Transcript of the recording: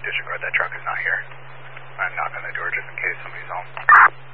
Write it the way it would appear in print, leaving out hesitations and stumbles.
Disregard, that truck is not here. I'm knocking on the door just in case somebody's home.